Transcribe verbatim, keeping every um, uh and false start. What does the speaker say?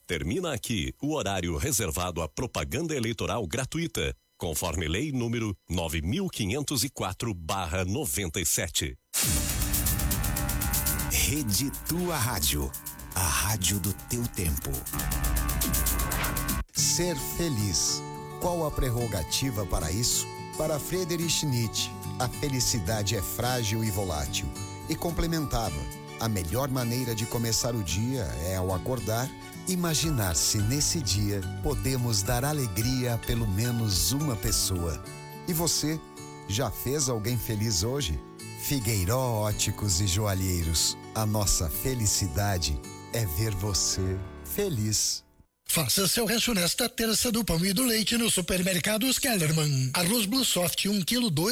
Termina aqui o horário reservado à propaganda eleitoral gratuita, conforme lei número nove mil quinhentos e quatro barra noventa e sete. Rede Tua Rádio, a rádio do teu tempo. Ser feliz. Qual a prerrogativa para isso? Para Friedrich Nietzsche, a felicidade é frágil e volátil. E complementava: a melhor maneira de começar o dia é, ao acordar, imaginar se nesse dia podemos dar alegria a pelo menos uma pessoa. E você, já fez alguém feliz hoje? Figueiró Óticos e Joalheiros. A nossa felicidade é ver você feliz. Faça seu rancho nesta terça do pão e do leite no Supermercados Kellerman. Arroz Blue Soft um quilo dois